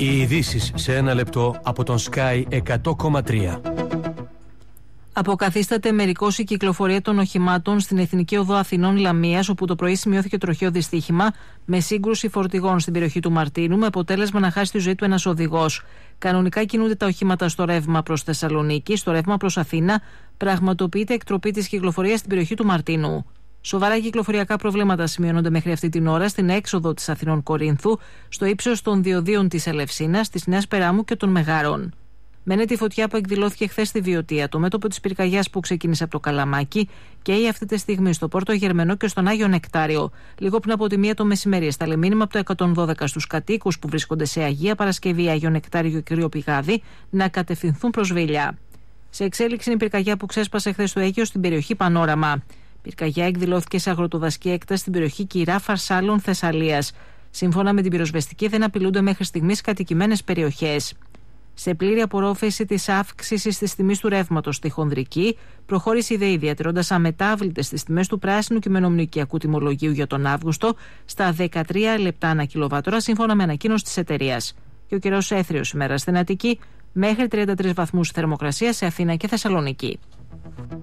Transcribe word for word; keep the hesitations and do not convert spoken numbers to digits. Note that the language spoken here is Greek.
Οι ειδήσεις σε ένα λεπτό από τον Sky εκατό κόμμα τρία. Αποκαθίσταται μερικώς η κυκλοφορία των οχημάτων στην Εθνική Οδό Αθηνών Λαμίας, όπου το πρωί σημειώθηκε τροχαίο δυστύχημα με σύγκρουση φορτηγών στην περιοχή του Μαρτίνου, με αποτέλεσμα να χάσει τη ζωή του ένας οδηγός. Κανονικά κινούνται τα οχήματα στο ρεύμα προς Θεσσαλονίκη, στο ρεύμα προς Αθήνα πραγματοποιείται εκτροπή της κυκλοφορίας στην περιοχή του Μαρτίνου. Σοβαρά κυκλοφοριακά προβλήματα σημειώνονται μέχρι αυτή την ώρα στην έξοδο της Αθηνών Κορίνθου, στο ύψος των διοδίων της Ελευσίνας, της Νέας Περάμου και των Μεγάρων. Μένεται η φωτιά που εκδηλώθηκε χθες στη Βιωτία, το μέτωπο της πυρκαγιάς που ξεκίνησε από το Καλαμάκι, καίει αυτή τη στιγμή στο Πόρτο Γερμενό και στον Άγιο Νεκτάριο. Λίγο πριν από τη μία το μεσημέρι, έσταλε μήνυμα από το εκατόν δώδεκα στους κατοίκους που βρίσκονται σε Αγία Παρασκευή, Άγιο Νεκτάριο και Κρύο Πηγάδι να κατευθυνθούν προς Βίλια. Σε εξέλιξη είναι η πυρκαγιά που ξέσπασε χθες στο Αίγαιο στην περιοχή Πανόραμα. Πυρκαγιά εκδηλώθηκε σε αγροτοδασική έκταση στην περιοχή Κυρά Φαρσάλων Θεσσαλίας. Σύμφωνα με την πυροσβεστική, δεν απειλούνται μέχρι στιγμής κατοικημένες περιοχές. Σε πλήρη απορρόφηση της αύξησης της τιμής του ρεύματος στη Χονδρική, προχώρησε η ΔΕΗ διατηρώντας αμετάβλητες τις τιμές του πράσινου κειμενομνικιακού τιμολογίου για τον Αύγουστο στα δεκατρία λεπτά ανά κιλοβάτωρα, σύμφωνα με ανακοίνωση της εταιρείας. Και ο καιρός έθριος σήμερα στην Αττική, μέχρι τριάντα τρεις βαθμούς θερμοκρασία σε Αθήνα και Θεσσαλονίκη.